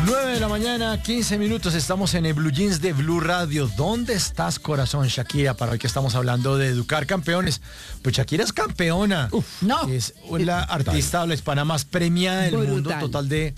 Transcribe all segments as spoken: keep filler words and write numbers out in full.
nueve de la mañana, quince minutos, estamos en el Blue Jeans de Blue Radio. ¿Dónde estás, corazón, Shakira? Para hoy que estamos hablando de educar campeones. Pues Shakira es campeona. Uf, no. Es la artista habla hispana más premiada del Brutal. mundo, total de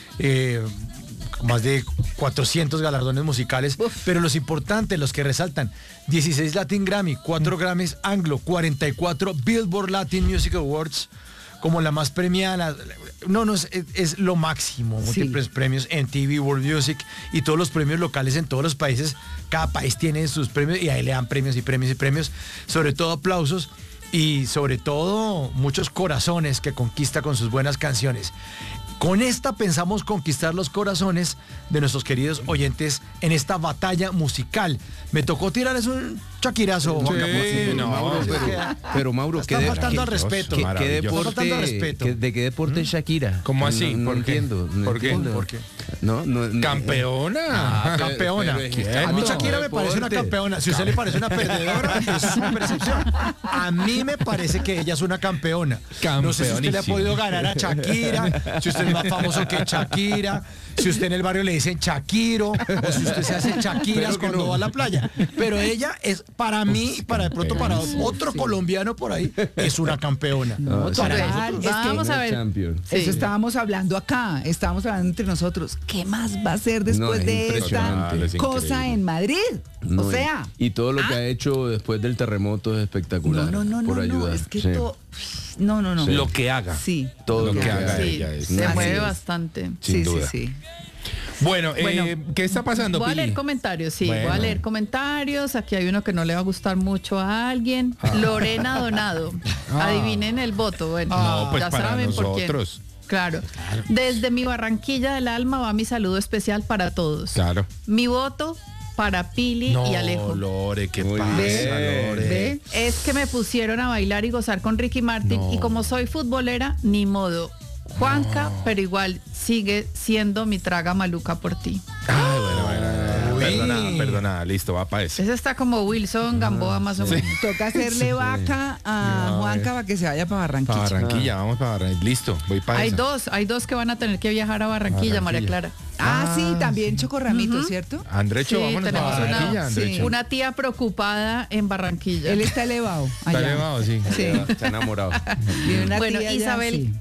eh, más de cuatrocientos galardones musicales. Uf. Pero los importantes, los que resaltan, dieciséis Latin Grammy, cuatro Grammys Anglo, cuarenta y cuatro Billboard Latin Music Awards, como la más premiada. La, no, no, es, es lo máximo, múltiples sí. premios en T V, World Music y todos los premios locales en todos los países. Cada país tiene sus premios y ahí le dan premios y premios y premios. Sobre todo aplausos y sobre todo muchos corazones que conquista con sus buenas canciones. Con esta pensamos conquistar los corazones de nuestros queridos oyentes en esta batalla musical. Me tocó tirarles un Shakirazo. Sí, no, Mauro, pero, pero Mauro, está ¿qué faltando qué, al respeto. ¿Qué, qué deporte, faltando al respeto. ¿qué, ¿De qué deporte es Shakira? ¿Cómo así? No, no ¿Por entiendo. qué? No ¿Por qué? entiendo. ¿Por qué? No, no, no. Campeona. Ah, campeona. Pero, pero, A mí no, Shakira me deporte. parece una campeona. Si a usted le parece una perdedora, es su percepción. A mí me parece que ella es una campeona. No sé si usted le ha podido ganar a Shakira, si usted es más famoso que Shakira, si usted en el barrio le dicen Shakiro, o si usted se hace Shakiras cuando no. va a la playa. Pero ella es, para mí, y para de pronto para otro colombiano por ahí, es una campeona. No, Para sí. nosotros. Es que- Vamos a ver. Champion. Sí. Eso estábamos hablando acá, estábamos hablando entre nosotros. ¿Qué más va a hacer después No, es de esta impresionante. Es cosa increíble. en Madrid? No, o sea, y, y todo lo que ah. ha hecho después del terremoto es espectacular. no, no, no, por no, no, ayudar. es que Sí. todo, no, no, no. Lo que haga. Sí. Todo lo que haga Sí, ella es. Se Así mueve es. bastante. Sin sí, duda. sí, sí. Bueno, Bueno, eh, ¿qué está pasando, Voy a Pili? leer comentarios, sí, voy Bueno. a leer comentarios. Aquí hay uno que no le va a gustar mucho a alguien. Lorena Donado. Ah. Adivinen el voto. Bueno, No, pues ya para saben por quién. nosotros. Claro. Desde mi Barranquilla del alma va mi saludo especial para todos. Claro. Mi voto para Pili No, y Alejo. Lore, ¿qué Muy pasa, bien. Lore? ¿Ve? Es que me pusieron a bailar y gozar con Ricky Martin No. y como soy futbolera, ni modo. Juanca, pero igual sigue siendo mi traga maluca por ti. Ay, bueno, bueno, bueno. Uy. Perdona, perdona, listo, va para ese. Ese está como Wilson Gamboa más o Sí. menos. Toca hacerle vaca a No, Juanca eh. para que se vaya para Barranquilla. Para Barranquilla, vamos para Barranquilla. Listo, voy para Hay esa. dos, hay dos que van a tener que viajar a Barranquilla, María Clara. Ah, sí, también Chocorramito, ¿cierto? Andrecho, Sí, vámonos tenemos para una- Barranquilla, sí. Andrecho. Una tía preocupada en Barranquilla. Él está elevado Está allá. elevado, sí. Sí. Está enamorado. Tiene una Bueno, tía allá, Isabel, sí.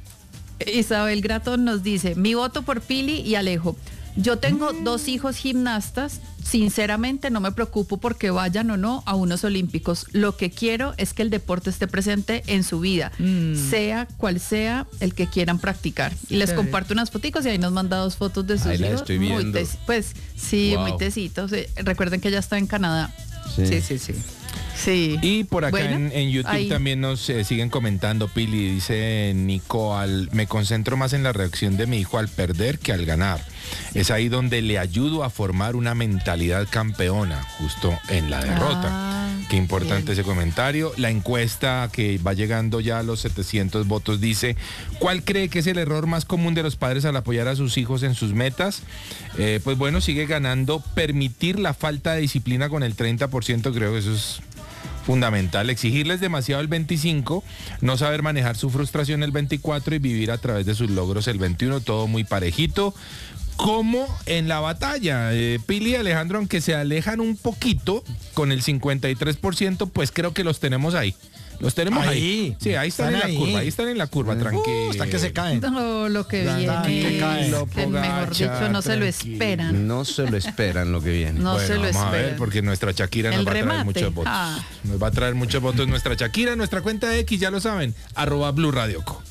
Isabel Gratón nos dice, mi voto por Pili y Alejo. Yo tengo dos hijos gimnastas, sinceramente no me preocupo porque vayan o no a unos olímpicos. Lo que quiero es que el deporte esté presente en su vida, Mm. sea cual sea el que quieran practicar. Y les Sí. comparto unas foticos y ahí nos manda dos fotos de sus Ahí las hijos. estoy Muy viendo. tes- pues sí, Wow. muy tecitos. Eh, Recuerden que ella está en Canadá. Sí, sí, sí. Sí. Y por acá Bueno, en, en YouTube ahí. también nos eh, siguen comentando, Pili, dice Nico, al, me concentro más en la reacción de mi hijo al perder que al ganar. Es ahí donde le ayudo a formar una mentalidad campeona, justo en la derrota. Ah, Qué importante bien. ese comentario. La encuesta que va llegando ya a los setecientos votos dice, ¿cuál cree que es el error más común de los padres al apoyar a sus hijos en sus metas? Eh, pues bueno, sigue ganando permitir la falta de disciplina con el treinta por ciento, creo que eso es fundamental. Exigirles demasiado el veinticinco, no saber manejar su frustración el veinticuatro y vivir a través de sus logros el veintiuno, todo muy parejito. Como en la batalla, eh, Pili y Alejandro, aunque se alejan un poquito con el cincuenta y tres por ciento, pues creo que los tenemos ahí. Los tenemos ahí. Ahí. Sí, ahí están, Están en ahí. la curva, ahí están en la curva, tranquilo. Uh, hasta que se caen. No, lo que Anda, viene, que cae. que mejor dicho, no se lo esperan. No se lo esperan lo que viene. No Bueno, se lo vamos a ver, esperan. porque nuestra Shakira nos El va a traer remate. muchos votos. Ah. Nos va a traer muchos votos nuestra Shakira, nuestra cuenta de X, ya lo saben, arroba Blue Radio Co.